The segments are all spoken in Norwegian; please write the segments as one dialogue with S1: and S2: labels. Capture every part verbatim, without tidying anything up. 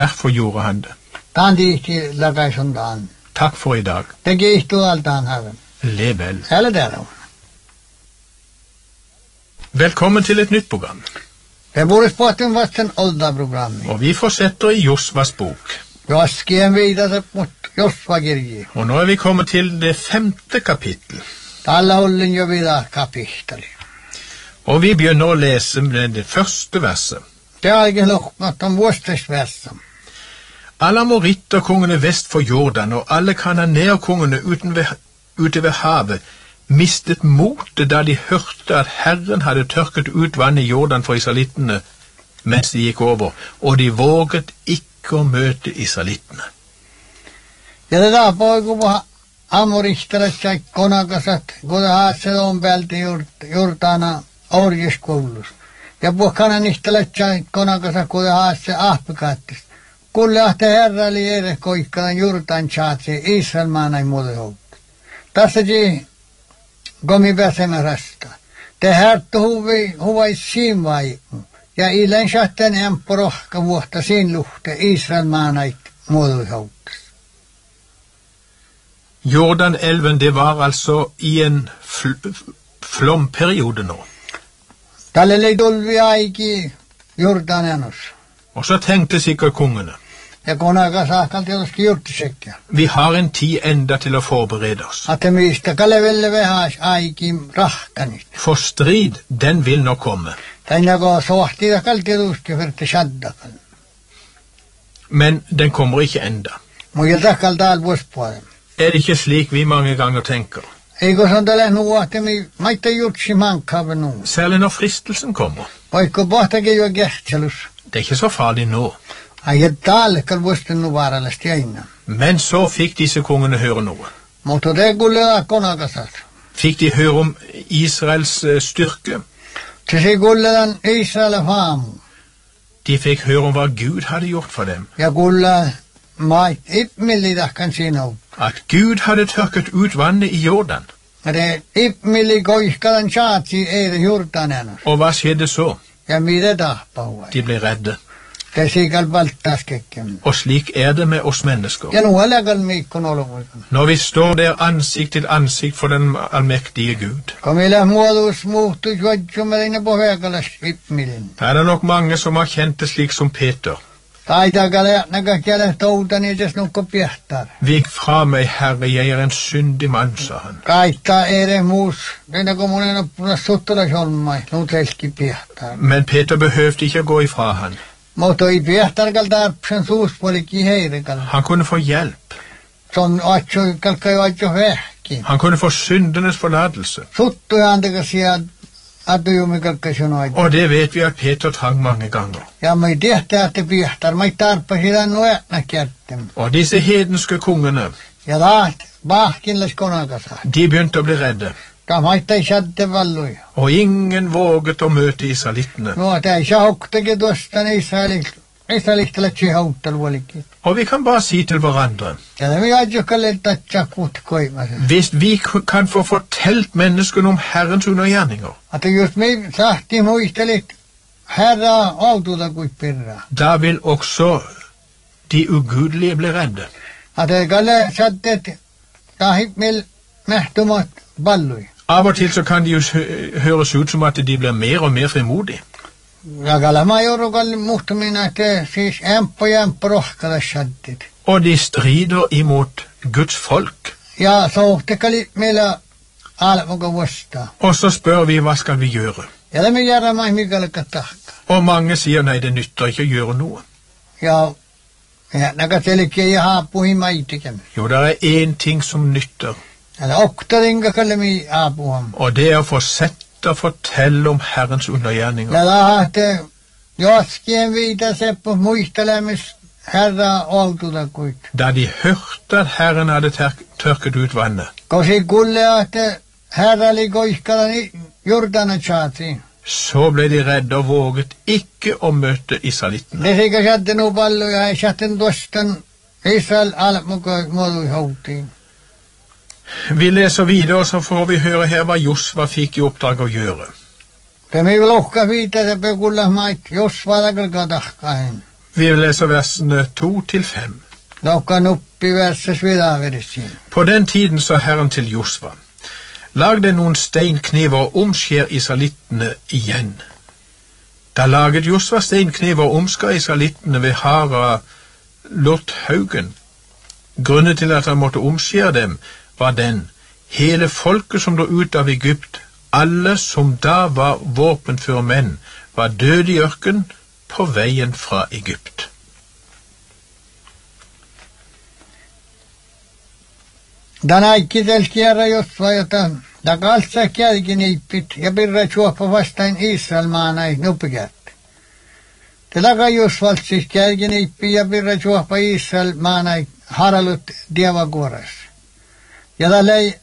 S1: Derfor gjorde han det.
S2: Taan tihti lakaisuntaan.
S1: Takk for i dag.
S2: Teki ihtualtaan Herren.
S1: Le vel.
S2: Eller der on.
S1: Velkommen til et nytt program.
S2: Det borde sporten vast en olda programmi.
S1: Og vi fortsetter i Josvas bok.
S2: Joskien vidare mot Josva kirji.
S1: Og nå er vi kommet til det femte kapittel.
S2: Tällä ollen jo vidare kapitteli.
S1: Og vi begynner å lese med det første verset.
S2: Det er ikke lukket om vuostesverset.
S1: Alle amoritterkongene vest for Jordan og alle kananerkongene ute ved havet mistet motet da de hørte at Herren hadde tørket ut vann i Jordan for israelittene mens de gikk over, og de våget ikke å møte israelittene.
S2: Ja det da på amoritteret konakasat, kun haatset on päältä Jordana orjeskoulus. Ja puhkana nihtälät konakasat, kun haatset ahpikaattis. Kulle ahte herra oli ere koikkalan Jordan chaatsi Israel maanai muuten houkta. Tässä ji gomi pääsemärästä. Te härttu huvi huvais siin vai. Ja ilen schatten emporohka vuotta siin luhte Israel maanai muuten houkta.
S1: Jordanelven, det var altså i en fl flomperiode nå.
S2: Tälle lei tulvi aiki Jordanenus.
S1: Og så tenkte sikkert kongene.
S2: Ja konakas ahkal tietysti jurtisekkiä.
S1: Vi har en tid enda til å forberede oss.
S2: Att mistä kalevelle vehas aikin rahtanit.
S1: For strid, den vil nok komme.
S2: Tänne kun sohti takal tietysti verti shaddakal.
S1: Men den kommer ikke enda.
S2: Muja takal taal vuospuolella.
S1: Er det ikke slik vi mange ganger tenker?
S2: Eikö se on tälle nuo, että mi maita jutsi mankkaamme nuo.
S1: Særlig når fristelsen kommer.
S2: Vaikka pohtakin jo kehtselus.
S1: Det er ikke så farlig nå.
S2: Ai et taallekal vuosten nu vaarallisesti aina.
S1: Men så fikk disse kongene høre noe.
S2: Mutta te kuulee konakasat.
S1: Fikk de høre om Israels uh, styrke?
S2: Se se kuulee Israel faamu.
S1: De fikk høre om hva Gud hadde gjort for dem.
S2: Ja kuulee mait ipmillidahkan siinä on.
S1: At Gud hadde tørket ut vannet i Jordan.
S2: Det ipmilli koihkalan chaatsi eire Jordanenus.
S1: Og hva skjedde så?
S2: Ja mitä tahpaua.
S1: De ble redde.
S2: Det sikal valtaskekken.
S1: Og slik er det med oss mennesker.
S2: Ja nu älakal miikkon olomuikan.
S1: Når vi står der ansikt til ansikt for den allmektige Gud.
S2: Kamilla muodus muuttus vajumelina pohjakalas ipmilin.
S1: Da er det nok mange som har kjent det slik som Peter.
S2: Taitakale näkäkele toutani des nukko piehtar.
S1: Vik fra meg, Herre, jeg er en syndig mann, sa han.
S2: Kaita ere muus. Denne kommunen oppuna suttulasolmai. Nutelski piehtar.
S1: Men Peter behøvde ikke gå ifra han.
S2: Mutta i piehtarkal tarpsen suuspuolikki heirikal.
S1: Han kunne få hjelp.
S2: Son atso kalkai atso vehki.
S1: Han kunne få syndenes forlatelse.
S2: Suttuja antakasia atujumikalkaisunoi.
S1: Og det vet vi at Peter trang mange ganger.
S2: Ja mai tehtä että piehtar. Mai tarpasi tämän nuetna kjertem.
S1: Og disse hedenske kongene,
S2: Ja taat vahkinlas konakasa.
S1: de begynte å bli redde.
S2: Ta maittai shadde vallui.
S1: Og ingen våget å møte israelittene.
S2: No, tämä ei saa hoktakin tuosta Israelista. Israelista lähtsi hautteluolikin.
S1: Og vi kan bare si til hverandre,
S2: Ja tämä ei ajokalle tatsa kutkoimassa.
S1: hvis vi kan få fortelt menneskene om Herrens undergjerninger,
S2: Että jos me sahti muistelit Herra aututa kuin perra.
S1: da vil også de ugudelige bli redde.
S2: Että kalle sattet tahit meil mähtumat vallui.
S1: Av og til så kan de jo hø- høres ut som at de blir mer og mer frimodige.
S2: Ja kalle mä joudun kalle muhtumina, että siis ämpö ja ämpö rohkalla sattet.
S1: Og de strider imot Guds folk.
S2: Ja sohte kalle meillä almuka vasta.
S1: Og så spør vi, hva skal vi gjøre?
S2: Ja tämä järä mai mikalka tahka.
S1: Og mange sier, nei, det nytter ikke å gjøre noe.
S2: Ja, ja näköselkiä ja haapuihin maitikin.
S1: Jo, det er en ting som nytter,
S2: Eller oktaringa kallemi aapuham.
S1: og det er å fortsette å fortelle om Herrens undergjerninger.
S2: Ja lahte joskien viita seppo muistelemis herra oltuta kuit.
S1: Da de hørte at Herren hadde tør- tørket ut vannet,
S2: Kosi kulle ahte herra li koihkalani Jordana chaati.
S1: så ble de redde og våget ikke å møte israelittene.
S2: Det sikä satte nu pallu ja ei satten tuostan Israel almuka muodui houtiin.
S1: Vi leser videre, så får vi høre her hva Josva fikk i oppdrag å gjøre.
S2: Tämä ei lohka viita se pekulla mait jos valakal katahkain.
S1: Vi leser versene to til fem.
S2: Laukan upp i verses vidaversin.
S1: På den tiden sa Herren til Josva: Lag deg noen steinkniver og omskjær israelittene igjen. Da laget Josva steinkniver og omskar israelittene ved Hara-Lotthaugen. Grunnen til at han måtte omskjære dem var den: hele folket som dro ut av Egypt, alle som da var våpenføre menn, var døde i ørken på veien fra Egypt.
S2: Tänä ikkitel kierra Josva, jota da kalsa kärkin ippit ja pirra juoppa vastain Israel maanai nupikäät. Te laga Josvalt siis kärkin ippi ja pirra juoppa Israel maanai haralut dievakuoras. Ja da lei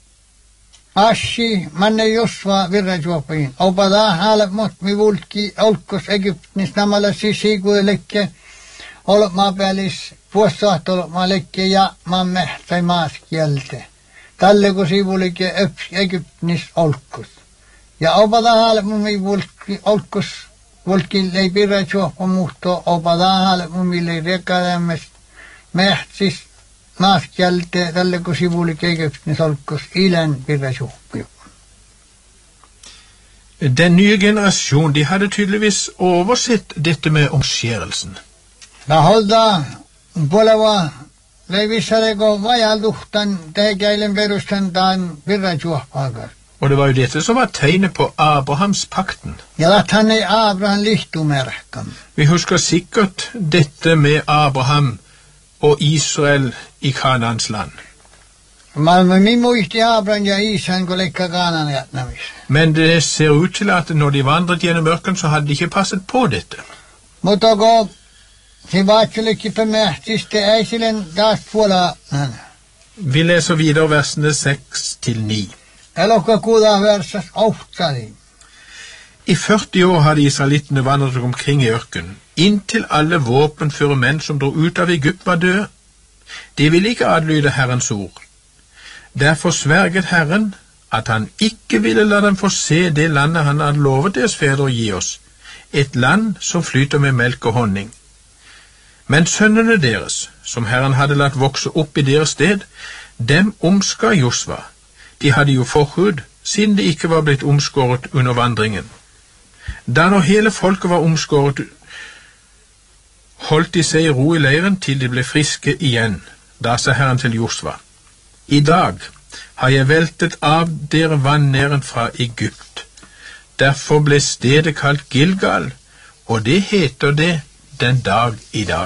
S2: Ashi manne Josva virra juoppiin. Opa da haala mot mi vulki olkos Egyptnis namalla sisi kuulekke olot maapäällis vuossaat olot maa lekke ja maan mehtäi maaskielte. Tälle kun sivulike Egyptnis olkos. Ja opa da haala mi vulki olkos vulki lei pirra juoppa muhto opa da haala mi lei rekadämmes mehtsis maaskielte tälle kun sivulike Egyptnis olkos ilen pirra juoppi.
S1: Den nye generasjon, de hadde tydeligvis oversett dette med omskjærelsen.
S2: Da holda poleva leivisareko vajalluhtan teikeilen perustan taan pirra juoppaakar.
S1: Og det var jo dette som var tegnet på Abrahams pakten.
S2: Ja at han ei Abraham lihtumerkan.
S1: Vi husker sikkert dette med Abraham og Israel i Kanaans land.
S2: Maailma min muisti Abraham ja Isan kun leikka Kanaan jätnämis.
S1: Men det ser ut til at når de vandret gjennom ørken, så hadde de ikke passet på dette.
S2: Mutta kun se vaatsulikki pemähtiste ei silen taas puolaanan.
S1: Vi leser videre versene seks til ni.
S2: Elokka kuuda versas auhtsali.
S1: I førti år hadde israelittene vandret omkring i ørken, inntil alle våpenføre menn som dro ut av Egypt var døde. De ville ikke adlyde Herrens ord. Derfor sverget Herren at han ikke ville la dem få se det landet han hadde lovet deres fedre å gi oss, et land som flyter med melk og honning. Men sønnene deres, som Herren hadde latt vokse opp i deres sted, dem omskar Josva. De hadde jo forhud, siden de ikke var blitt omskåret under vandringen. Da når hele folket var omskåret, holdt de seg i ro i leiren til de ble friske igjen. Da sa Herren til Josva: I dag har jeg veltet av dere vannæren fra Egypt. Derfor ble stedet kalt Gilgal, og det heter det den dag i dag.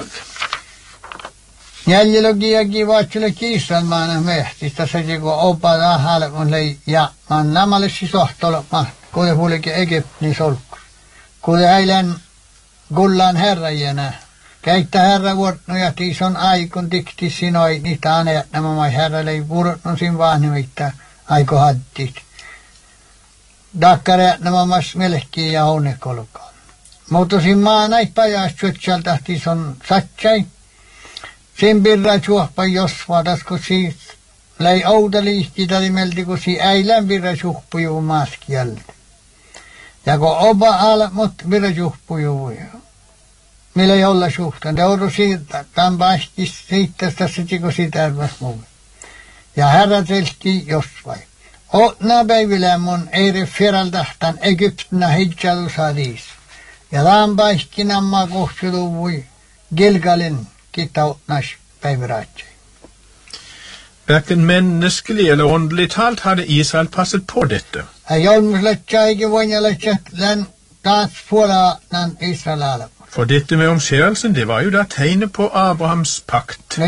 S2: Jäljilogiakin vaatsulekki Israel maana mehtistä se kun opa da haala kun lei ja man namalle sisohtolo ma kuule huulike Egyptin solkku. Kuule äilän gullan herrajana. Käyttä herra vuortnoja tiison aikun tikti sinoi niitä aneet nämä mai herra lei vuortnon sin vahnimitta aiko hattit. Dakkare nämä mas melkkiä ja onnekolkaan. Mutta sin maa näit pajas syötsältä tison satsai. Sin birra juoppa Josva tasko siis lei outa liikkitä melti kun si äilän birra juoppuju maaskieltä. Ja kun opa ala mut birra juoppuju. Millä ei olla suhtaan. Te oudun siitä, tämän päästis siitä, tässä tiko siitä arvas muu. Ja herra telki Josvai. Otna päivillä mun eiri firaldahtan Egyptinä hijjalu saadis. Ja tämän päästi nammaa kohtuluvui Gilgalin kita otnas päiviratsai.
S1: Hverken menneskelig eller åndelig talt hadde Israel passet på dette.
S2: Ei olmusletja eikä voinjaletja län taas puolaa nan Israelalla.
S1: For dette med omskjærelsen, det var jo da tegnet på Abrahams pakt.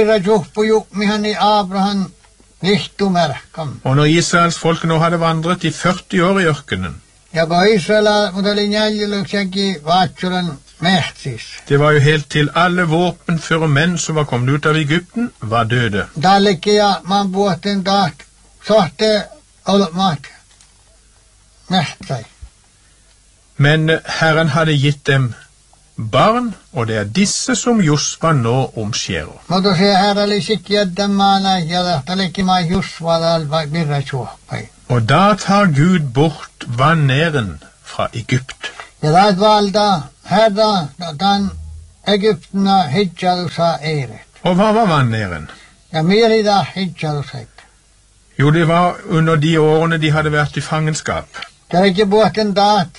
S1: Og når Israels folk nå hadde vandret i førti år i ørkenen, det var jo helt til alle våpenføre menn som var kommet ut av Egypten, var døde. Men Herren hadde gitt dem barn, og det er disse som Josva nå omskjærer.
S2: Mutta se herra oli sit jättämäänä ja lähtelekki mai Josva vai birra juoppai.
S1: Og da tar Gud bort vannæren fra Egypt.
S2: Ja läht valda herra, dan Egyptna hitjadusa eiret.
S1: Og hva var vannæren?
S2: Ja mielida hitjadusait.
S1: Jo, det var under de årene de hadde vært i fangenskap.
S2: Det er ikke båten daat.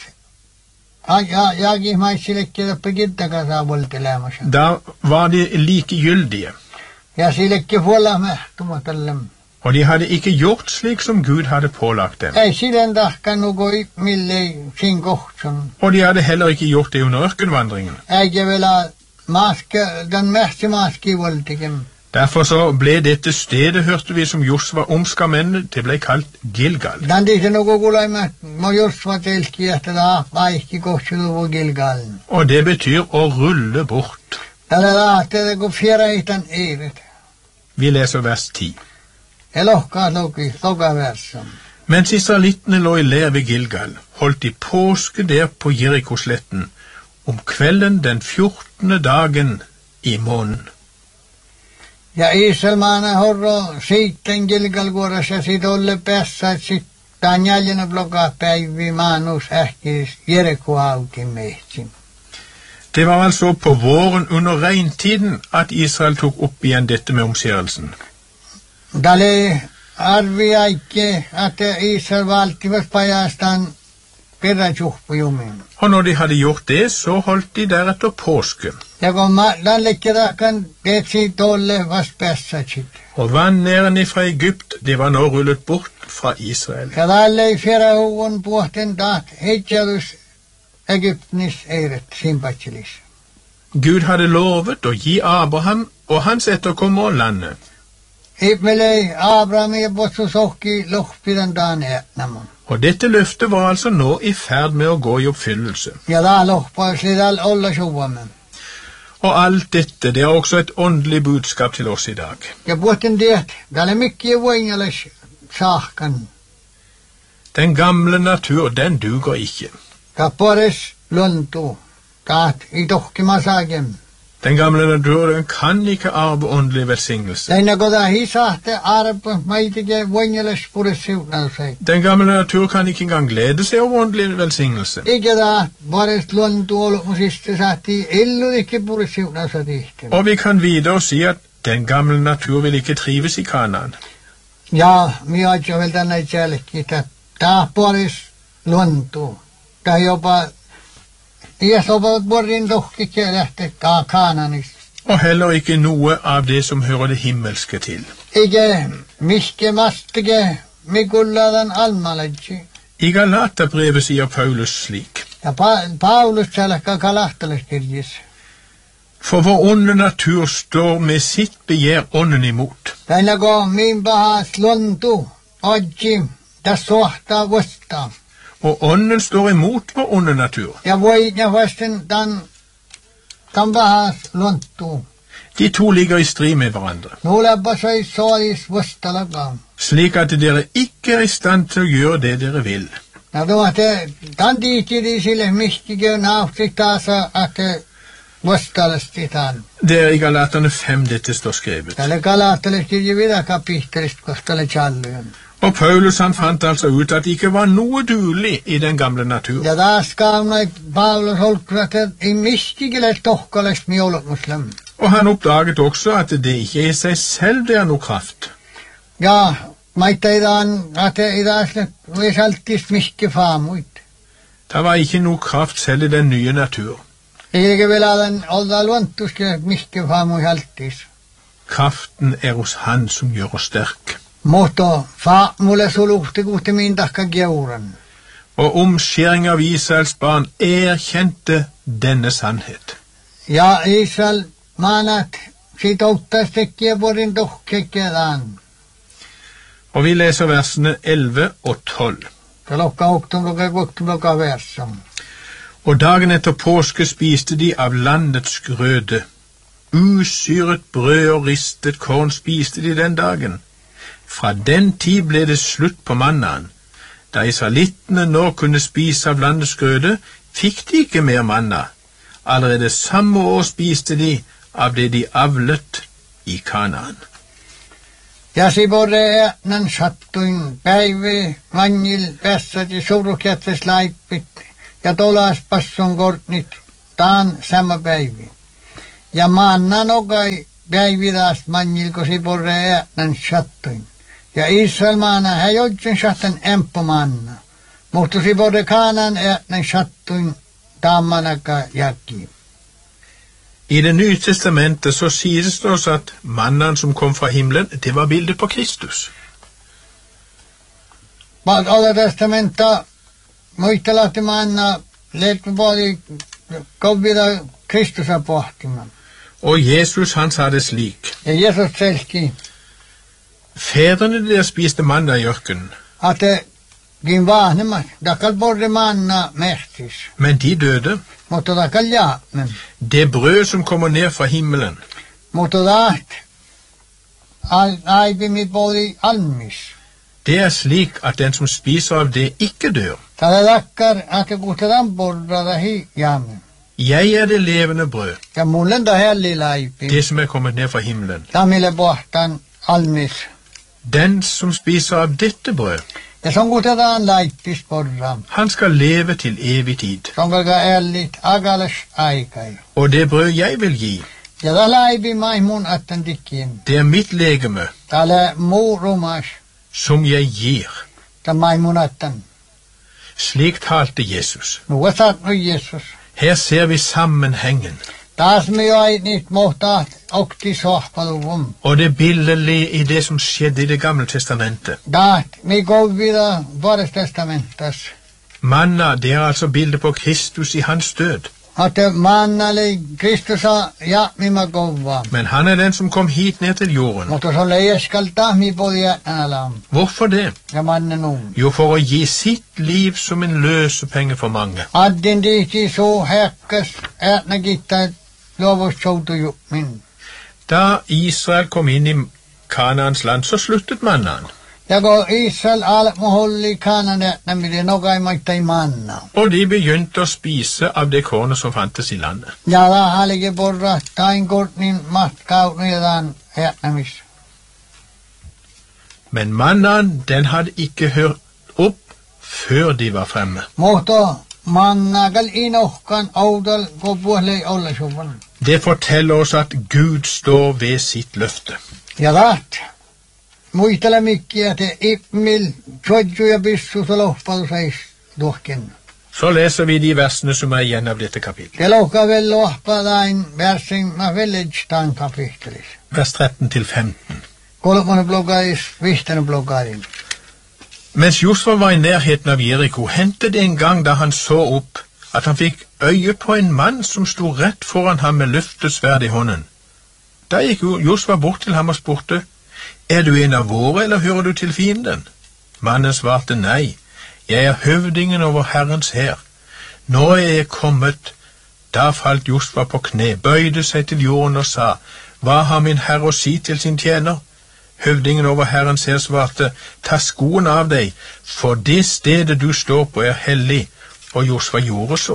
S2: Jeg gir meg ikke ikke på gittaka sa volte lämmäsen.
S1: Da var de likegyldige.
S2: Ja sier ikke fulla med tumatallem.
S1: Og de hadde ikke gjort slik som Gud hadde pålagt dem.
S2: Ei siden da kan du gå i mille sin gohtson.
S1: Og de hadde heller ikke gjort det under ørkenvandringen.
S2: Jeg vil ha maske, den meste maske i voldtigen.
S1: Derfor så ble dette stedet, hørte vi som Josva omska mennene, det ble kalt Gilgal.
S2: Den det ikke noe gulai med, må Josva tilki etter da, var ikke gått over Gilgalen.
S1: Og det betyr å rulle bort.
S2: Det er da at det går fjerde hitan eiret.
S1: Vi leser vers ti.
S2: Jeg lokka lokki, lokka versen.
S1: Mens israelittene lå i leir ved Gilgal, holdt de påske der på Jerikosletten, om kvelden den fjortende dagen i måneden.
S2: Ja Iselmaana horro sitten Gilgalguoras ja sit olle päässä, et sit taan jäljänä blokaa päivi maanus ähkis Jeriko autin mehtsin.
S1: Det var altså på våren under regntiden at Israel tok opp igjen dette med omskjærelsen.
S2: Dale arvia ikke, at Israel valtivat pajastaan peräjuhpujumin.
S1: Og når de hadde gjort det, så holdt de deretter påske.
S2: Ja kun ma, dan lekkerakan teet siitä olle vast päässä sit.
S1: Og vannæren fra Egypt, det var nå rullet bort fra Israel.
S2: Ja dalle ei fjärä huvun puhten taat heitjadus Egyptnis eiret simpatsilis.
S1: Gud hadde lovet å gi Abraham og hans etterkommere landet.
S2: Ipmelei Abraham ja potsus ohki lohpidan taan eetnamun.
S1: Og dette løftet var altså nå i ferd med å gå i oppfyllelse.
S2: Ja da lohpaus lidal olla suvamen.
S1: Og alt dette, det er også et åndelig budskap til oss i dag.
S2: Ja puhutin tiet, dalle mikki voingalas saahkan.
S1: Den gamle natur, den duger ikke.
S2: Kapores luntu, taat i tohki masagem.
S1: Den gamle natur, den kan ikke arve åndelig velsignelse.
S2: Teina koda hisahte arpa maitige voingalas pures siutnausai.
S1: Den gamle natur kan ikke engang glede seg over åndelig velsignelse.
S2: Ikke da, pares luntu olmusiste saati illu ikke pures siutnausai tihti.
S1: Og vi kan videre si at den gamle natur vil ikke trives i Kanaan.
S2: Ja, mi aitjo vel tänne itsellekin, että tää pares luntu. Tää jopa ja sopat borin tohkikke lähte Kaananista.
S1: Og heller ikke noe av det som hører det himmelske til.
S2: Ikke miske mastike mikulladan almaladji.
S1: I Galaterbrevet sier Paulus slik.
S2: Ja pa Paulus selkä Galatereskirjis.
S1: For vår onde natur står med sitt begjær ånden imot.
S2: Tänne go min pahas luntu, odji, tässä sohtaa vasta.
S1: Og ånden står imot vår onde natur.
S2: Ja voi ja vasten tan tan pahas luntu.
S1: De to ligger i strid med hverandre,
S2: Nuuleppa sai sois vastalakaan.
S1: slik at dere ikke er i stand til å gjøre det dere vil.
S2: Ja tuote tan tiitiri sille mihkike nauftiktaasa, att vastalasti tan.
S1: Det er i Galaterne fem dette står skrevet.
S2: Tälle Galatereskirje vida kapittelist kostale challujen.
S1: Og Paulus han fant altså ut at det ikke var noe duelig i den gamle natur.
S2: Ja taas kaunai Paulus holkrat, että ei mihkikele tohkalest miolmuslim.
S1: Og han oppdaget også at det ikke i seg selv det er noe kraft.
S2: Ja, maittaidan, että ei taas vi saltist mihke faamuit.
S1: Det var ikke noe kraft selv i den nye natur.
S2: Eikä vielä den olda luontuske mihke faamui haltis.
S1: Kraften er hos han som gjør oss sterk.
S2: Mutta faamulle suluhti kuhti min takka geuran.
S1: Og omskjæring av Israels barn erkjente denne sannhet.
S2: Ja Israel maanat sitouttais tekkiä porin tohkekkeedaan.
S1: Og vi leser versene elleve og tolv.
S2: Se lokka uktum lokka kuktum lokka versam.
S1: Og dagen etter påske spiste de av landets grøde. Usyret brød og ristet korn spiste de den dagen. Fra den tid ble det slutt på mannaen. Da israelittene nå kunne spise av landets grøde, fikk de ikke mer manna. Allerede samme år spiste de av det de avlet i Kanaan.
S2: Ja sibore nan sattuin päivi mannil päässäti surukjättes laippit ja tolas passon kortnit taan sama päivi. Ja manna nogai päividas manjilko siporre äätnän shattuin. Ja Israel maana hän jodsen shattan empo manna. Mutta siporre kanan äätnän shattuin tammanaka jakki.
S1: I Det nye testamentet så sies det også at mannen som kom fra himmelen, det var bildet på Kristus.
S2: Bak Alla testamenta muistelahti manna leikki puoli kovvida Kristusa pohtimaan.
S1: Og Jesus han sa det slik:
S2: Ja Jesus selki,
S1: Fedrene der spiste manna i ørkenen,
S2: at gin vahnemat, dakal borre manna mehtis,
S1: men de døde.
S2: mutta dakal jaamen,
S1: Det brød som kommer ned fra himmelen,
S2: mutta daht aibimi puoli almis.
S1: det er slik at den som spiser av det ikke dør.
S2: Tällä lakkar ake kuhtetaan borrada hi jaamen.
S1: Jeg er det levende brød,
S2: Ja mullen da helli laipi,
S1: det som er kommet ned fra himmelen.
S2: tamille pohtan almis.
S1: Den som spiser av dette brød,
S2: Ja son kuhtetaan laipis porram.
S1: han skal leve til evig tid.
S2: Son kalka ellit agalas aikai.
S1: Og det brød jeg vil gi,
S2: Ja da laipi maimun attan tikkin.
S1: det er mitt legeme,
S2: Tällä muu rumas,
S1: som jeg gir.
S2: ta maimun attan.
S1: Slik talte Jesus.
S2: Nuo saatnu Jesus.
S1: Her ser vi sammenhengen,
S2: Taas me jo ei niitä mohtaa okti sohpaluvum.
S1: og det bildelige i det som skjedde i Det gamle testamentet.
S2: Taat me kovvida Vuodes testamentas.
S1: Manna, det er altså bildet på Kristus i hans død.
S2: Että maannalle Kristusa ja mima kovva.
S1: Men han er den som kom hit ned til jorden.
S2: Mutta se on leijaskalta mi podia alam.
S1: Hvorfor det?
S2: Ja mannen um.
S1: Jo, for å gi sitt liv som en løsepenge for mange.
S2: Addin diiti so häkkäs äätnä gitta lovos soutu min.
S1: Da Israel kom inn i Kanaans land, så sluttet mannaen.
S2: Ja kun Israel almo holli kanan äätnä mille nogaimaittai manna.
S1: Og de begynte å spise av det kornet som fantes i landet.
S2: Ja la halike porra tain kortnin matkaunidan äätnämis.
S1: Men mannaen, den hadde ikke hørt opp før de var fremme.
S2: Mutta mannakal inohkan audal ko puolei olla suvan.
S1: Det forteller oss at Gud står ved sitt løfte.
S2: Ja taat. Muistele mikki, että immil tjodju ja pissu så lohpalu seis duhken.
S1: Så leser vi de versene som er igjen av dette kapitlet.
S2: Ja lohka vel lohpadain versin ma velledstaan kapittelis.
S1: Vers tretten til femten.
S2: Kolmonen blogais, vihtenen blogarin.
S1: Mens Josva var i nærheten av Jericho, hendte det en gang da han så opp, at han fikk øye på en mann som sto rett foran ham med løftet sverd i hånden. Da gikk Josva bort til ham og spurte: Er du en av våre, eller hører du til fienden? Mannen svarte: Nei, jeg er høvdingen over Herrens hær. Nå er jeg kommet. Da falt Josva på kne, bøyde seg til jorden og sa: Hva har min herre å si til sin tjener? Høvdingen over Herrens hær svarte: Ta skoen av deg, for det stedet du står på er hellig. Og Josva gjorde så.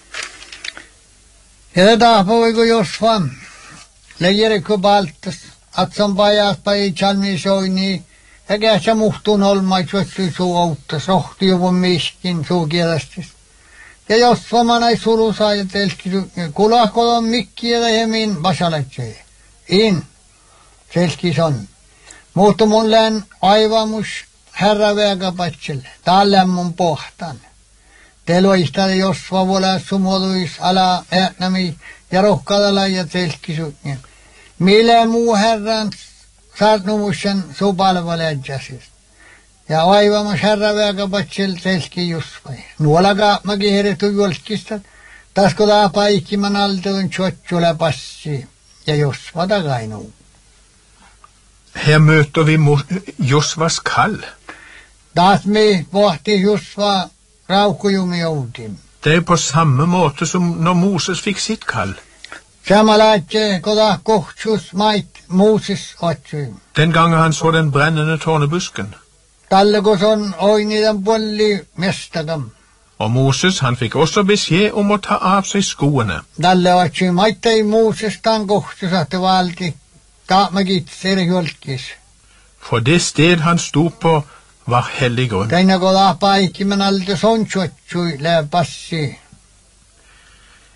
S2: Ja det taapoi kun Josva leijeriku baltas, at som pajat pai chalmi soini, ja kähtsä muhtun olmai tjötsy suu auttas, rohti juvun miskin suu kielestis. Ja Josva manai sulusa ja telki kulahkolon mikki ja hemin vasaletsei. In, selki son. Mutta mun län aivamus herraväga patsille, tällä mun pohtan. Teloistade Josva volas sumuoduis ala äätnämi ja rohkadala ja telki sutnien. Mille muu herran saarnumusen su palveleedjasis. Ja aivamus herraväga patsil telki Josva. Nuolaga magi heretu jolkistat, tasko taa paikkiman altun tjotsule passi ja Josva tagainu.
S1: Her møter vi Josvas kall.
S2: Taas me pohti Josva raukujumi outim.
S1: Det er på samme måte som når Moses fikk sitt kall.
S2: Samalaatje koda kohtsus mait Moses otsui.
S1: Den gangen han så den brennende tårnebusken.
S2: Tallekos on oinidan polli mestagam.
S1: Og Moses, han fikk også beskjed om å ta av seg skoene.
S2: Talle otsui maittei Moses tan kohtsus ahte valti kaamagit sere jolkis.
S1: For det sted han sto på var hellig grunn.
S2: Teina koda paikki men alde son tjotsui le passi.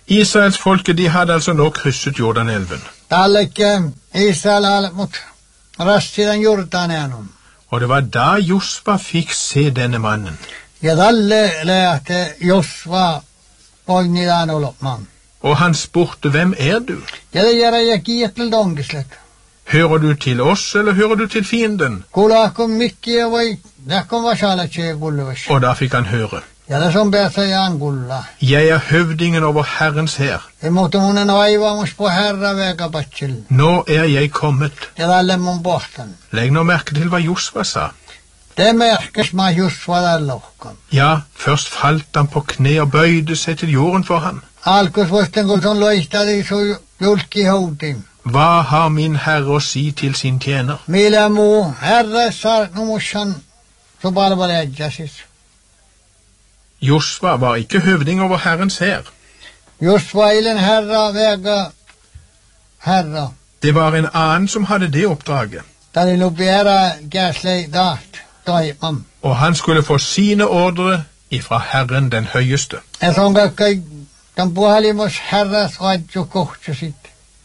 S1: Israels folke, de hadde altså nå krysset Jordanelven.
S2: Täällekin Israel mut rassidan Jordanen.
S1: Og det var da Josva fikk se denne mannen.
S2: Ja tälle lähte Josva poinnidan olopman.
S1: Og han spurte, hvem er du?
S2: Ja det gör jag kiettel dongislet.
S1: Hører du til oss, eller hører du til fienden?
S2: Kuulla kun mikki ja voi, näkon vasala tjee kulluvis.
S1: Og da fikk han høre.
S2: Ja det som pääsee jaan kulla.
S1: Jeg er høvdingen over Herrens hær.
S2: Ja mutta munen aivamus på herra vekapatsil.
S1: Nå er jeg kommet.
S2: Ja tälle mun pohtan.
S1: Legg nå merke til hva Josva sa.
S2: Det merkes ma Josva tällä lohkan.
S1: Ja, først falt han på kne og bøyde seg til jorden for ham.
S2: Alkus vuosten kun son loistadi su julki houtin.
S1: Hva har min herre å si til sin tjener?
S2: Millä muu herra saa numussan su palvelejasis.
S1: Josva var ikke høvding over Herrens hær.
S2: Josva ilen herra vega herra.
S1: Det var en annen som hadde det oppdraget.
S2: Tali nu bera gäslei daht toimam.
S1: Og han skulle få sine ordre ifra Herren den høyeste.
S2: Ja son kaikki tämän puhelimos herras vaidju kohtsasit.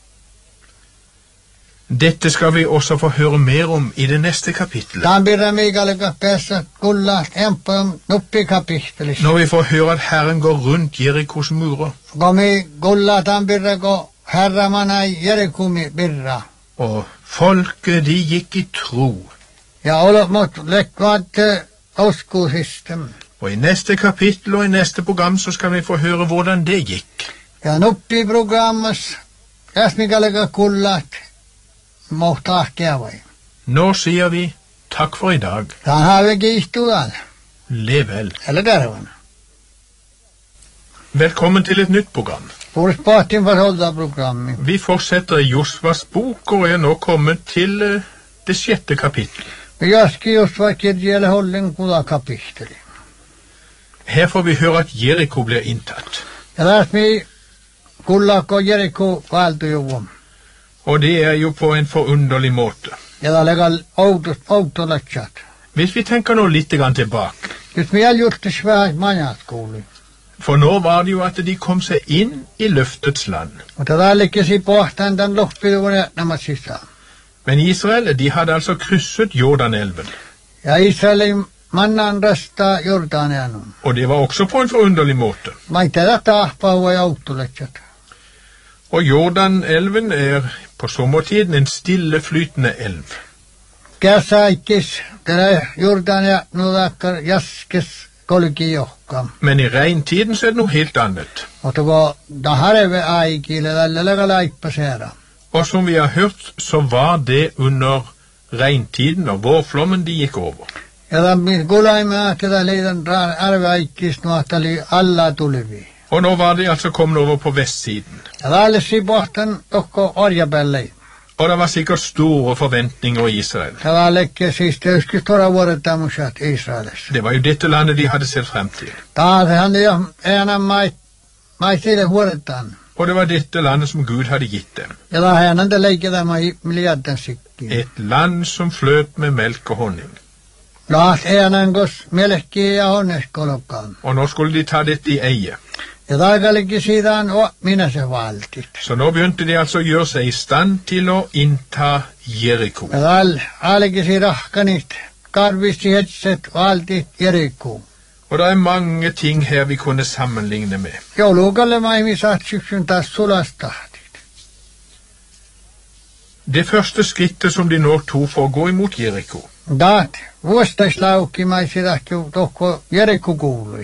S1: Dette skal vi også få høre mer om i det neste kapittelet.
S2: Tämän birra miikalika päässä kulla empam nuppi kapittelis.
S1: Når vi får høre at Herren går rundt Jerikos murer.
S2: Komi kulla tämän birra ko herra manai Jerikumi birra.
S1: Og folket de gikk i tro.
S2: Ja olot lekvaat uskuusistem.
S1: Og i neste kapittel og i neste program så skal vi få høre hvordan det gikk.
S2: Ja nuppi programmas käsmikalika kullat mohtaahkeavai.
S1: Nå sier vi takk for i dag.
S2: Tämän haave kiistudan.
S1: Lev vel.
S2: Eller tervana.
S1: Velkommen til et nytt program.
S2: Puhus pohtin vasolta programmi.
S1: Vi fortsetter i Josvas bok og er nå kommet til uh, det sjette kapittel.
S2: Vi jaski Josva kirjelle hollen kuda kapitteli.
S1: Her får vi høre at Jeriko blir inntatt.
S2: Ja läs mi kullako Jeriko valtujuvom.
S1: Og det er jo på en forunderlig måte.
S2: Ja da legal autolatsat.
S1: Hvis vi tenker nå litt grann tilbake.
S2: Just mi aljurtis vähän manjatkuuli.
S1: For nå var det jo at de kom seg inn i løftets land.
S2: Mutta täällekin pohtan tämän lohpiduvun nämä sisään.
S1: Men Israel, de hadde altså krysset Jordanelven.
S2: Ja Israelin mannan rasta Jordanianum.
S1: Og det var også på en forunderlig måte.
S2: Mä ei tätä tahpaua ja autolatsat.
S1: Og Jordanelven er på sommertiden en stilleflytende elv.
S2: Käsäikis, tällä Jordania nudakkar jaskes kolki johkam.
S1: Men i regntiden så er det noe helt annet.
S2: Mutta kun tahareve aikille tällä lega laippasera.
S1: Og som vi har hørt, så var det under regntiden og vårflommen de gikk over.
S2: Ja tämän kulaimaa tätä liitan arve aikis nuohtali alla tulevi.
S1: Og nå var de altså kommet over på vestsiden.
S2: Ja tälle pohtan tokko orjapellei.
S1: Og det var sikkert store forventninger i Israel.
S2: Ja tällekin siis tietysti tora vuodet tämmöiset Israelissa.
S1: Det var jo dette landet de hadde sett frem til.
S2: Taashan jo enää mai, mai sille vuodetaan.
S1: Og det var dette landet som Gud hadde gitt dem.
S2: Ja tahan te leikitä mai miljarden sikkiin.
S1: Et land som fløt med melk og honning.
S2: Laas enää kos melkkiä ja honneskolokkaan.
S1: Og nå skulle de ta dette i eie.
S2: Ja taikallekin siitä on o, minä se valtit.
S1: Så nå begynte de altså å gjøre seg i stand til å innta Jeriko.
S2: Ja tal, allekin siitä rahkanit, karvisti hetset valtit Jerikkoon.
S1: Og det er mange ting her vi kunne sammenligne med.
S2: Joulukalle maimi saat syksyn taas sulastahtit.
S1: Det første skrittet som de nå tog for å gå imot Jeriko.
S2: Taat, vuostaislaukki mai sidahki tokko Jerikko kuului.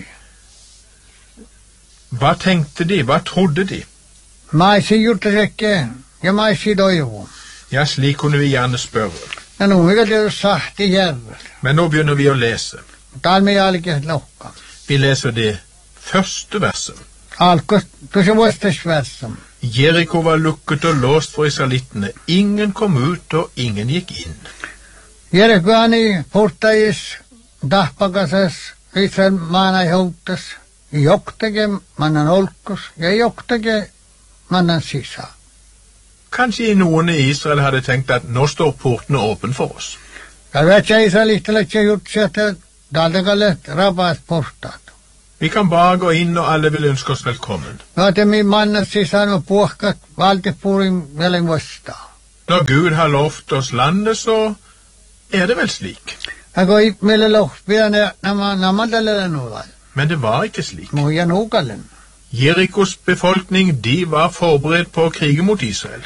S1: Hva tenkte de? Hva trodde de?
S2: Maisi juttasekke ja maisi toivu.
S1: Ja, slik kunne vi gjerne spørre.
S2: Ja nu mikä tietysti sahti järvet.
S1: Men nå begynner vi å lese.
S2: Tal me jälkeen lohka.
S1: Vi leser det første verset.
S2: Alkos tuossa vuostasvärsam.
S1: Jeriko var lukket og låst for israelittene. Ingen kom ut og ingen gikk inn.
S2: Jerikoani portais tahpakasas Israel maanai houtas. Joktege mannan olkos ja joktege mannan sisään.
S1: Kanskje noen i Israel hadde tenkt at nå står portene åpen for oss.
S2: Ja vet Israelista lähtee jutsi, että täältä kallet rapaat portaat.
S1: Vi kan bare gå inn og alle vil ønske oss velkommen.
S2: No te mi mannas sisään on puhkat valtepurin velen vastaan.
S1: Når Gud har lovt oss landet, så er det vel slik.
S2: Jeg går ikke med lovspillene når man deler noe.
S1: Men det var ikke slik.
S2: Må jeg nå kalle den.
S1: Jerikos befolkning, de var forberedt på å krige mot Israel.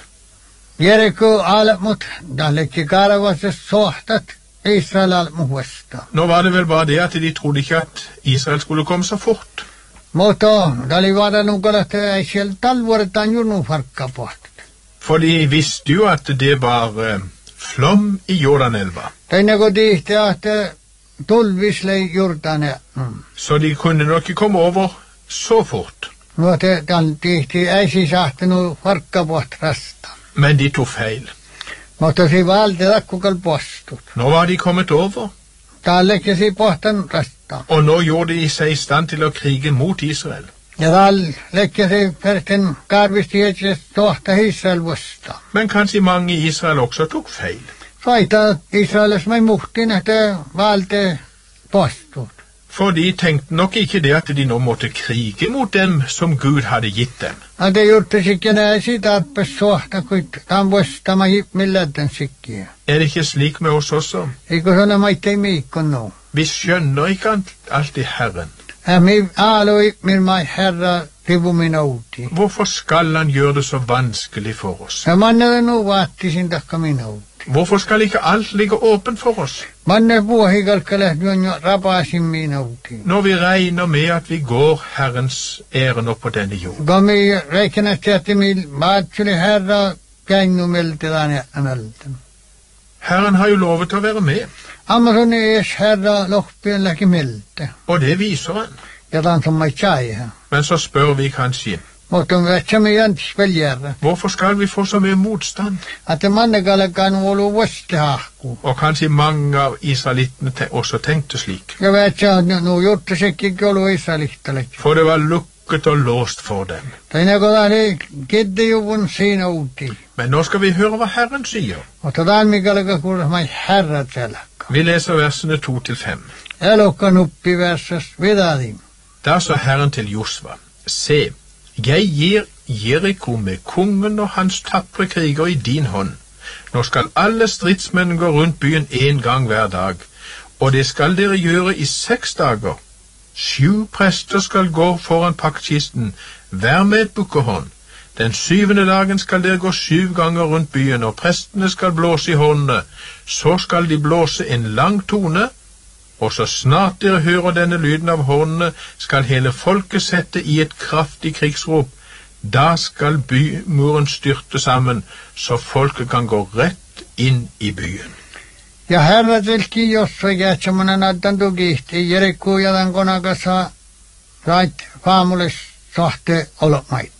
S2: Jeriko alle mot, da lekker gara var så såhtet Israel alle mot vastaan.
S1: Nå var det vel bare det at de trodde ikke at Israel skulle komme så fort.
S2: Mutta dali var noe at jeg selv talvåret han gjorde noe farka på.
S1: For de visste jo at det var eh, flom i Jordanelva.
S2: Teine går dit at tulvis lei Jordania. Mm.
S1: Så de kunne nok ikke komme over så fort.
S2: No te dan tihti ei sisahti no farka på rasta.
S1: Men de tog feil.
S2: Mutta si valde takkukal postut.
S1: Nå var de kommet over,
S2: Talle ikke si pohtan rasta.
S1: og nå gjorde de seg i stand til å krige mot Israel.
S2: Ja tal lekke si perten karvisti etse tohta Israel vasta.
S1: Men kanskje mange i Israel også tok feil.
S2: Faita Israelis mai muhtin, että valde postut.
S1: For de tenkte nok ikke det at de nå måtte krige mot dem som Gud hadde gitt dem.
S2: Ja te juurte sikke näe sitä appes sohta, kuit tam vasta ma hip milledden sikkiä.
S1: Er det ikke slik med oss også?
S2: Eikö sone maittei miikkon no?
S1: Vi skjønner ikke alltid Herren.
S2: Ja mi aaloi min mai herra tivu min outi.
S1: Hvorfor skal han gjøre det så vanskelig for oss?
S2: Ja manne nu vaattisin takka min outi.
S1: Hvorfor skal ikke alt ligge åpent for oss?
S2: Manne vuohikalkkale jo rapasin min outi.
S1: Når vi regner med at vi går Herrens ærender på denne jord.
S2: Gomi reikenätti, että mi maatsuli herra käinnu meltidaan ja melten.
S1: Herren har jo lovet å være med,
S2: Amazon ees herra lohpien läki melte.
S1: og det viser han.
S2: Ja tan som mai chaiha.
S1: Men så spør vi kanskje,
S2: Mutta on vähtsä mi jantis veljärra.
S1: hvorfor skal vi få så mye motstand?
S2: Että mannekallekaan olu vastehahku.
S1: Og kanskje mange av israelittene te også tenkte slik.
S2: Ja vähtsä nu juttu sekkikin olu israelihtalekin.
S1: For det var lukket og låst for dem.
S2: Teine kodani kiddijuvun siinä uuti.
S1: Men nå skal vi høre hva Herren sier.
S2: Mutta taan mikallega kuulas mai herrat selakka.
S1: Vi leser versene to til fem.
S2: Elokka nuppi versas vidadim.
S1: Da sa Herren til Josva, se, jeg gir Jeriko med kongen og hans tappre kriger i din hånd. Nå skal alle stridsmenn gå rundt byen en gang hver dag, og det skal dere gjøre i seks dager. Sju prester skal gå foran paktkisten, hver med et bukkehorn. Den syvende dagen skal dere gå syv ganger rundt byen, og prestene skal blåse i hornene. Så skal de blåse en lang tone, og så snart dere hører denne lyden av hornene, skal hele folket sette i et kraftig krigsrop. Da skal bymuren styrte sammen, så folket kan gå rett inn i byen.
S2: Ja herrat vilki jossakin semmoinen addan tukihti. Jerikku ja tämän konakassa sait faamulis sohte olomait.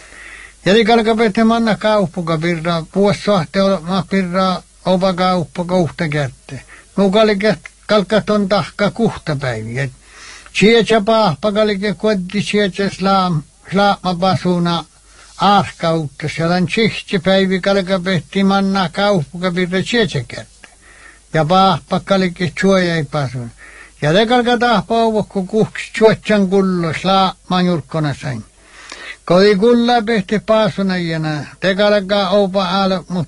S2: Jerikalka pete manna kauppuka pirra, puos sohte oloma pirra, opa kauppa kohta kätte. Nukalike kalkaton tahka kuhta päiviä. Sietsä paahpa kalike koddi sietsä slaam, slaama pasuna aarkauttas. Ja tämän sihti päivi kalka pehti manna kauppuka pirra sietsä kätte. Ja paahpa kalike suoja ei pasun. Ja te kalka tahpa ovokko kuhks suotsan kullo slaama jurkkona sain. Kodi kulla pehti pasunajana, te kalka opa aalo, mut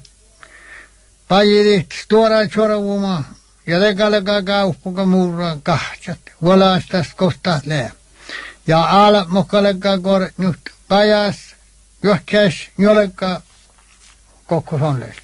S2: pajidit tuoda suoravuma. Ja te kalka kauppuka muurra kahtsat, valaastas kostat lää. Ja aala mokkaleka kor nyt pajas, johkäs joleka kokko sonleis.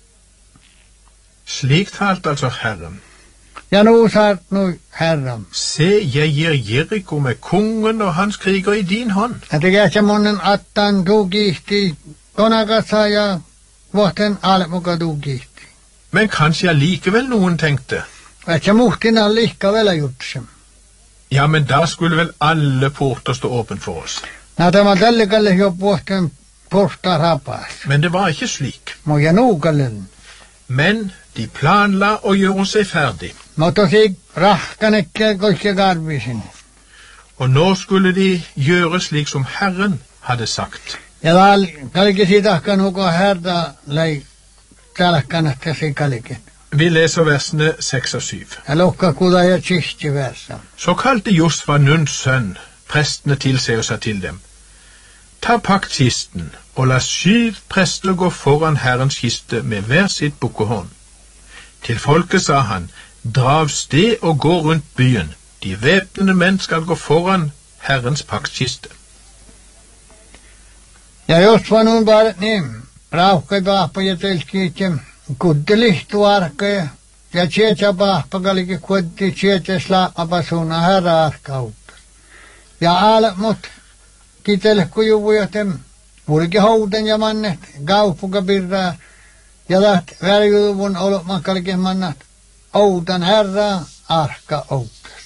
S1: Slik talte altså Herren.
S2: Ja nu saat nu herran.
S1: Se, jeg gir Jeriko med kongen og hans kriger i din hånd.
S2: Ja tekee semmonen attan tukihti konakassa ja vuoten almuka tukihti.
S1: Men kanskje allikevel noen tenkte,
S2: Et se muhtina lihka vielä jutsem.
S1: ja, men da skulle vel alle porter stå åpen for oss.
S2: Nää tämä tällikalle jo vuoten porta rapas.
S1: Men det var ikke slik.
S2: Moja nuukallen.
S1: Men de planla å gjøre seg ferdig,
S2: No tosi rahkanekke koikke karvisin.
S1: og nå skulle de gjøre slik som Herren hadde sagt.
S2: Ja tal kalki sitakkan huko herra lei talakkanasta si kalki.
S1: Vi leser versene seks og syv.
S2: Ja lokka kuda ja tsihti versa.
S1: Så kalte Josva Nuns sønn, prestene til seg og sa til dem: Ta paktkisten, og la syv prester gå foran Herrens kiste med hver sitt bukkehorn. Til folket sa han: Dra av sted og gå rundt byen. De væpnede menn skal gå foran Herrens paktkiste.
S2: Ja jos vanun barat niin, rauhkai paahpa ja telskiitja, kuddelihtu arkoja, ja tietä paahpa kaliki kuotti tietä slaapapa suuna herra arkautta. Ja aalet mut kitelehku juvujotem, purki houten ja mannet, kauppuka pirraa, ja läht värjuvun olotma kaliki mannat, outan herra arka outas.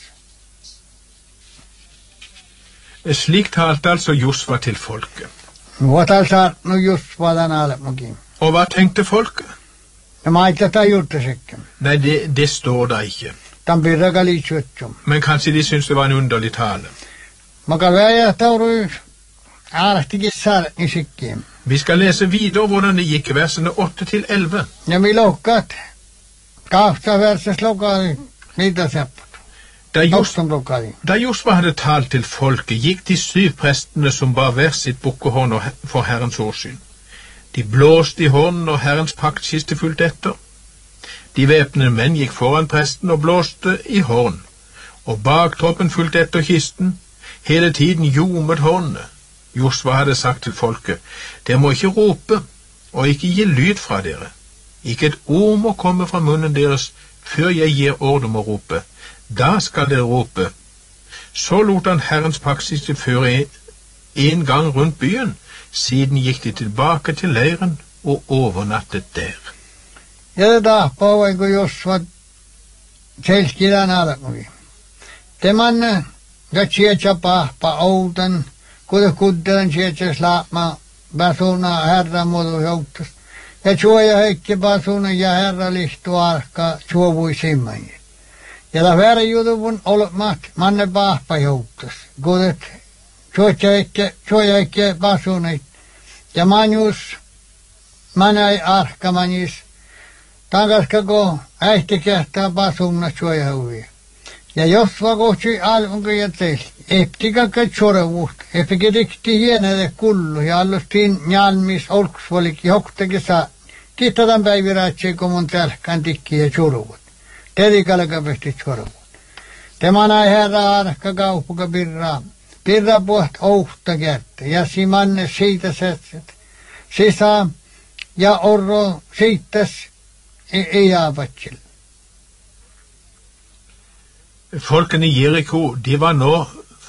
S1: Slik talte altså Josva til folket.
S2: Vuotal saat nu just vadan aalet mukin.
S1: Og hva tenkte folket?
S2: Ja maita ta juurtasekin.
S1: Nei, det, det står da ikke.
S2: Tan pirra kalitsuetsum.
S1: Men kanskje de syntes det var en underlig tale.
S2: Maka väjä tauru aalehtikin saaret nisikkiin.
S1: Vi skal lese videre hvordan det gikk, versene åtte til elleve.
S2: Ja mi lohkat kahta verses lokali niitä sepput.
S1: Da, Jos,
S2: Tostum lokali.
S1: da Josva hadde talt til folket, gikk de syv prestene som bar hver sitt bukkehorn for Herrens åsyn. De blåste i hornen, og Herrens paktkiste fulgte etter. De væpnede menn gikk foran presten og blåste i horn, og baktroppen fulgte etter kisten. Hele tiden ljomet hornene. Josva hadde sagt til folket: Dere må ikke rope, og ikke gi lyd fra dere. Ikke et ord må komme fra munnen deres før jeg gir ord om å rope. Da skal dere rope. Så lot han Herrens paktkiste føre en gang rundt byen. Siden gikk de tilbake til leiren og overnattet der.
S2: Ja det tahpa vaiku Josva selskirän alkui. Te manne ja tietä pahpa outan, kuda kuddelen tietä slaapma basuna herra muodu jouttas. Ja suoja heikki basuna ja herra lihtu arka suovui simmajit. Ja la värjuduvun olmat manne pahpa jouttas. Kudet suoja heikki basunait. Ja manjus manai arka manjis. Tangaskako äihti kehtää basuna suoja huvia. Ja Josva kohti alunkin ja teistä. Eptikakka tjorevuht. Epike rikti hienede kullu. Ja allustiin njalmis olksvolik johtakin saa. Tihtadan päiviraatsi kun tälkään tikki ja tjorevut. Terikalaga pesti tjorevut. Tämä näin herra arka kauppuka pirraa. Pirra puht ouhta kerta. Ja si manne siitä setset. Sisa ja orro siitäs ei jaavatsil.
S1: Folkene i Jericho, de var nå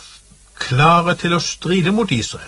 S1: klare til å stride mot Israel.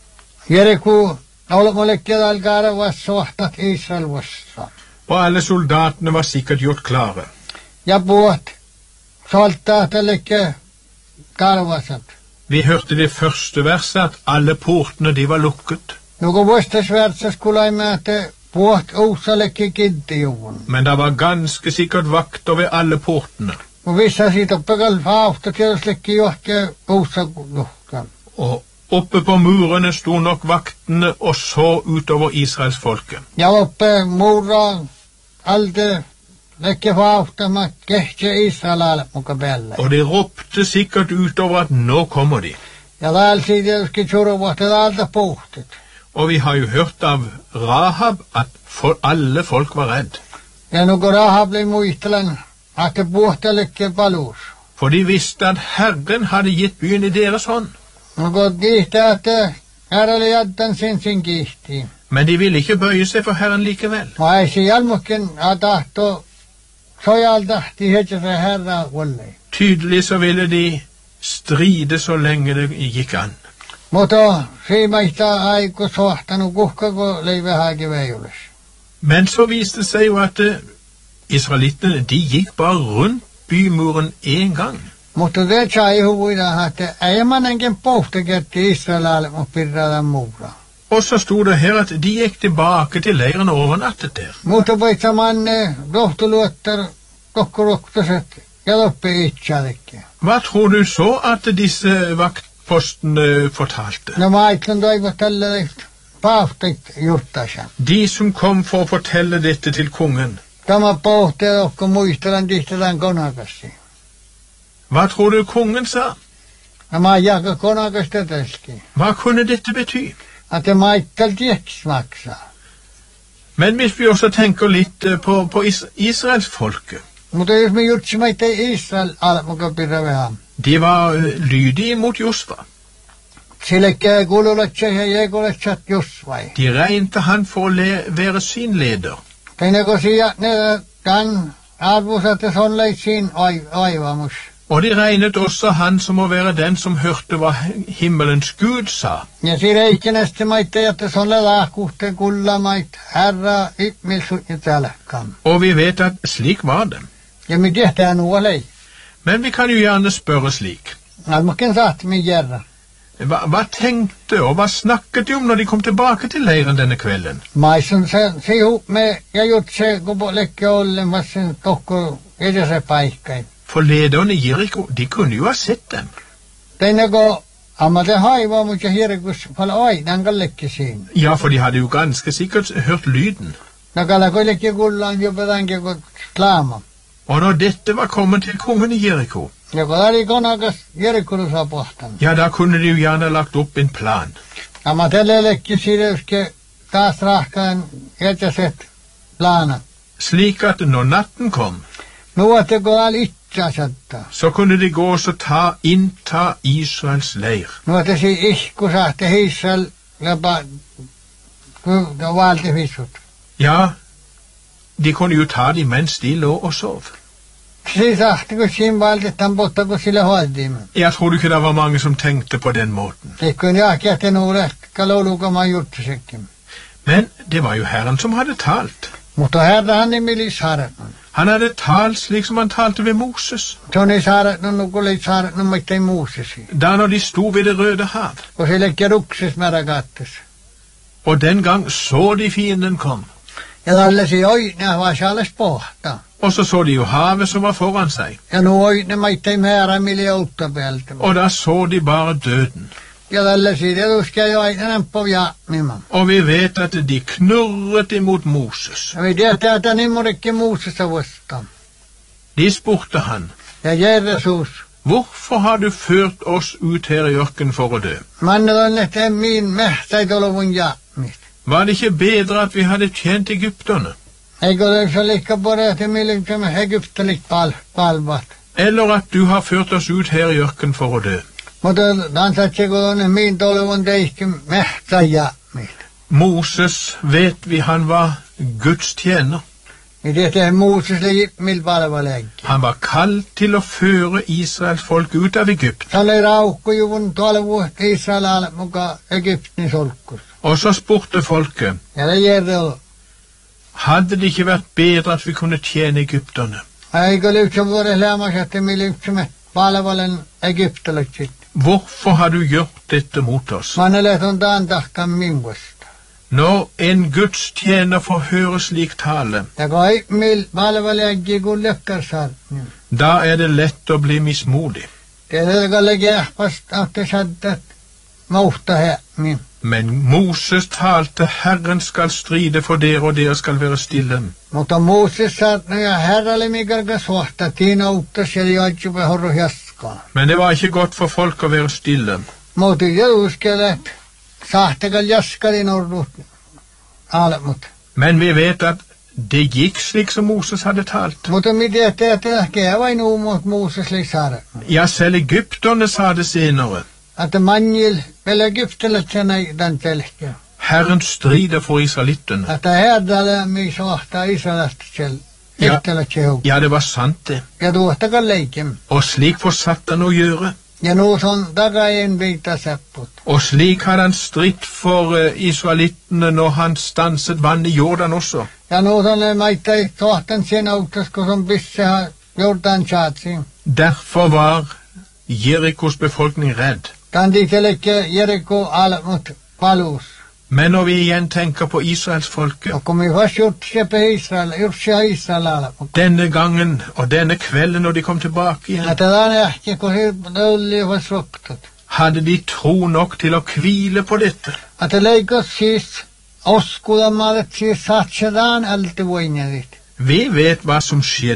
S2: Jericho olmolekki alkaare vassuahtat Israel vassa.
S1: Og alle soldatene var sikkert gjort klare.
S2: Ja puht soldaatelekke karvasat.
S1: Vi hørte det første verset, at alle portene de var lukket.
S2: Nuku vuostas versas kulaimme, että puht uusalekki kintijuvun.
S1: Men det var ganske sikkert vakter ved alle portene.
S2: Og vissa siitä pekal faafta tietysti johtia uusaluhtaan.
S1: Og oppe på murene sto nok vaktene og så utover Israels folke.
S2: Ja oppe muura alde lekke faafta ma kehti Israelalle muka päälle.
S1: Og de ropte sikkert utover at nå kommer de.
S2: Ja täällä tietysti tjuruvahti täältä puhtit.
S1: Og vi har jo hørt av Rahab at for alle folk var redd.
S2: Ja nuku Rahab blev muistelen att puhtelekke palus.
S1: For de visste at Herren hadde gitt byen i deres hånd.
S2: Nuku kiihtä, että herralle jaddan sin sin kiihtiin.
S1: Men de ville ikke bøye seg for Herren likevel.
S2: Ma ei si jalmukin a tahto sojaltahti heti se herra vollei.
S1: Tydelig så ville de stride så lenge det gikk an.
S2: Mutta siimaista aiku sohtanu kuhkako leivehäki veijules.
S1: Men så viste det seg jo at eh, israelittene, de gikk bare rundt bymuren en gang.
S2: Mutta det sai huvuida, että ei manenkin pohtakerti Israelalle mun pirradan muura.
S1: Og så stod det her at de gikk tilbake til leiren og overnattet der.
S2: Mutta voitsa manne rohtuluottar kokkuroktaset ja loppi itseälekin.
S1: Hva tror du så at disse vaktpostene fortalte?
S2: No mä ajattelen toivot tälle paahtit jurtasan.
S1: De som kom for å fortelle dette til kongen.
S2: Tämä pohtii okko muistelen tihtelän konakassi.
S1: Hva tror du kongen sa?
S2: Ja mä jaka konakasta täskin.
S1: Hva kunne dette bety?
S2: At det Michael Jacks maksaa.
S1: Men hvis vi også tenker litt eh, på, på is Israels folke,
S2: Mutta jos me jutsimme itse Israel almuka pidä vähän.
S1: de var eh, lydige mot Josva.
S2: Sillekkä kuululatsa ja jäkulatsat Josvai.
S1: De regnte han for å le være sin leder.
S2: Teineko siia ne kan arvusatte sonleisiin aivamus.
S1: Og de regnet også han som å være den som hørte hva himmelens Gud sa.
S2: Ja siinä ikinästi maitte, että sonle lahkuhte kullamait herra ipmilsut ja tälkam.
S1: Og vi vet at slik var det.
S2: Ja me tehtään nuolei.
S1: Men vi kan jo gjerne spørre slik.
S2: Almukken saat min järra.
S1: Hva, hva tenkte og hva snakket de om når de kom tilbake til leiren denne kvelden?
S2: Maisun se sihu me ja jutse kubo lekke ollen vassen tokko edessä paikkai.
S1: For lederne i Jericho, de kunne jo ha sett dem.
S2: Teineko ammate haivamus ja hirkus pala aidan kallekke siin.
S1: Ja, for de hadde jo ganske sikkert hørt lyden.
S2: Nakala kollekke kullaan jo pedanke kun slaama.
S1: Og når dette var kommet til kongen i Jericho,
S2: Ja kun oli konakas Jerikulusa pohtan.
S1: ja, da kunne de jo gjerne lagt opp en plan.
S2: Ammatelle lekke sideuske taas rahkaan jätäset plaana.
S1: Slik at når natten kom,
S2: Nuotte kun oli itseasatta.
S1: så kunne de gå og så ta, innta Israels leir.
S2: Nuotte si ihkusahte Israel jopa kun valti vissut.
S1: Ja, de kunne jo ta dem mens de lå og sov.
S2: Si sahti kun siinä valti tämän potta kun sille hoitimme.
S1: Jeg tror ikke det var mange som tenkte på den måten.
S2: Ikkun jahkiahti nuulet kalolukamaan juttusekin.
S1: Men det var jo Herren som hadde talt.
S2: Mutta herrahan nimi saaretnon.
S1: Han hadde talt slik som han talte ved Moses.
S2: Se on saaretnon nukulit saaretnon mittain muusesi.
S1: Da når de sto ved det røde hav.
S2: Kun se lekke rukses märakattes.
S1: Og den gang så de fienden kom.
S2: Ja tällaisia oina vaisi alles pohta.
S1: Og så så de jo havet som var foran seg.
S2: Ja nu oina mittain määrä miljoutta päältä.
S1: Og da så de bare døden.
S2: Ja tällaisia tietysti jo aina nämppo jaamima.
S1: Og vi vet at de knurret imot Moses.
S2: Ja vi tietää, että nimmurikki Moosesta vastaan.
S1: De spurte han,
S2: Ja Jesus,
S1: hvorfor har du ført oss ut her i ørken for å dø?
S2: mannet on että min mähtäitoluvun jaamista.
S1: Var det ikke bedre at vi hadde tjent egypterne?
S2: Eikö ole se likka pore, että millin se egyptelit pal palvat.
S1: Eller at du har ført oss ut her i ørken for å dø?
S2: Mutta tansatsiko on min toluvun teihki mähtä jaamista.
S1: Moses vet vi han var Guds tjener.
S2: Ja tietää Mooses li mil palvaleggi.
S1: Han var kalt til å føre Israels folk ut av Egypt.
S2: Se oli raukkujuvun tolvu Israel muka Egyptin solkkus.
S1: Og så spurte folket,
S2: Ja det gärde olla.
S1: hadde det ikke vært bedre at vi kunne tjene egypterne?
S2: Eikö lyhtsä vuoden lämmäs, että me lyhtsämme palvelen egyptalaiset.
S1: Hvorfor har du gjort dette mot oss?
S2: Mannelet on taantahkan minkusta.
S1: Når en Guds tjener får høre slik tale,
S2: Ja kai mil palveleggi kun lökkärsar.
S1: da er det lett å bli mismodig.
S2: Tietäkalle kähpast, että sattat mauhta hämmin.
S1: Men Moses talte, Herren skal stride for dere, og dere skal være stille.
S2: Mutta Mooses saat no ja herralle mikä suhta, tiina uttas ja joitsupe horro jaskaa.
S1: Men det var ikke godt for folk å være stille.
S2: Mutta ja uskelet, sahtekal jaskalin orrut alemut.
S1: Men vi vet at det gikk slik som Moses hadde talt.
S2: Mutta mitä teette, kävain uumut Mooses lisaare.
S1: Ja, selv egypterne sa det senere.
S2: Että manjil, vel egyptelet sen ei tämän telkkiä.
S1: Herren strider for israelittene.
S2: Että herralle mi sohtaa Israelasta sel.
S1: Ja.
S2: Egyptelet se huu.
S1: Ja, det var sant det.
S2: Ja tuohtakal leikim.
S1: Og slik får Satan å gjøre.
S2: Ja nuus on takajen viita sepput.
S1: Og slik har han stritt for eh, israelittene når han stanset vann i Jordan også.
S2: Ja nuus on ne maittai sohtan sen auttas, kun on pisseha Jordan chatsin.
S1: Derfor var Jerikos befolkning redd.
S2: Tän tiitelekke Jeriko alemut palus.
S1: Men når vi igjen tenker på Israels folke,
S2: Ja kun mi vas jutsepe Israel, jutsia Israel alemut.
S1: denne gangen og denne kvelden når de kom tilbake igjen,
S2: Että tän ähki, kun hi lölli vas ruktut.
S1: hadde de tro nok til å hvile på dette.
S2: Että leikos siis oskudamallet siis satsetaan älti voinjadit.
S1: Vi vet hva som skjedde.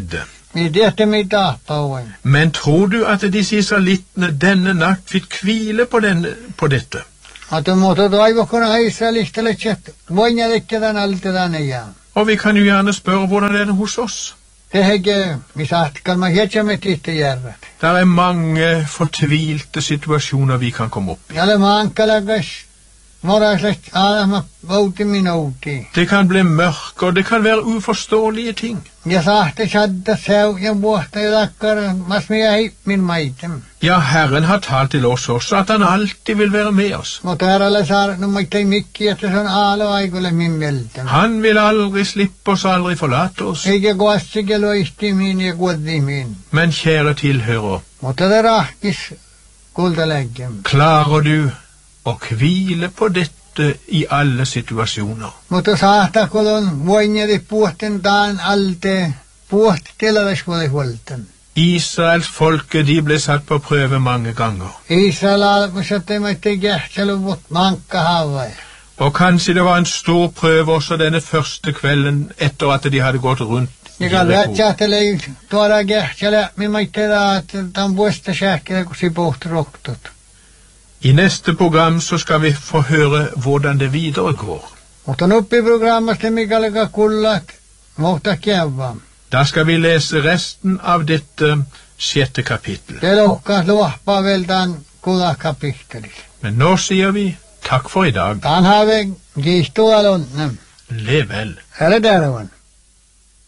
S2: Vi det mitt på.
S1: Men tror du at disse israelittene denne natt fikk hvile på, denne, på dette?
S2: At du måtte drive og kunne heise litt eller kjett. Vågner ikke den alltid den igjen.
S1: Og vi kan jo gjerne spørre hvordan det er hos oss.
S2: Det er ikke, vi sagt, kan man ikke med titte gjøre.
S1: Det er mange fortvilte situasjoner vi kan komme opp i.
S2: Ja, det man kan legges. Slett, ja, det
S1: kan bli mørk, og det kan være uforståelige ting.
S2: Jeg sa det skjedde selv, jeg borte i dakker, hva smyr jeg min meiten.
S1: Ja, Herren har talt til oss også, at han alltid vil være med oss.
S2: Måtte her alle sær, nå må jeg ta mykje etter sånn alle og jeg vil min meldte.
S1: Han vil aldri slippe oss, aldri forlate oss.
S2: Jeg er gått, jeg er løst i min, jeg er gått i min.
S1: Men kjære tilhører,
S2: måtte det rakes, guldelegge.
S1: Klarer du og hvile på dette i alle situasjoner?
S2: Mutta saata kolon voinjeri puhten daan alte puht tilades vole hulten.
S1: Israels folke, de ble satt på prøve mange ganger.
S2: Israel alpusette mette gjertselu vot manka havai.
S1: Og kanskje det var en stor prøve også denne første kvelden etter at de hadde gått rundt.
S2: Jeg kan rätja til ei tuoda gjertselu, mi mette da at den boste kjærkere kusi bort roktut.
S1: I neste program så skal vi få høre hvordan det videre går.
S2: Mutta nuppi programmet til Mikaelika kullat, mutta kjæva.
S1: Da skal vi lese resten av dette sjette kapittel.
S2: Det lukkas luoppa vel den kulla kapittelis.
S1: Men nå sier vi takk for i dag.
S2: Dan har vi gistu alunne.
S1: Lev vel.
S2: Eller dervan.